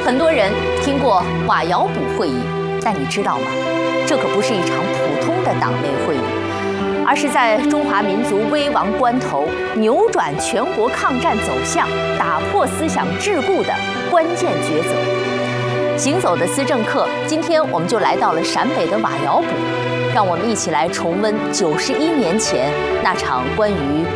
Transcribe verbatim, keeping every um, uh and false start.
很多人听过瓦窑堡会议，但你知道吗？这可不是一场普通的党内会议，而是在中华民族危亡关头扭转全国抗战走向、打破思想桎梏的关键抉择。行走的思政课，今天我们就来到了陕北的瓦窑堡，让我们一起来重温九十一年前那场关于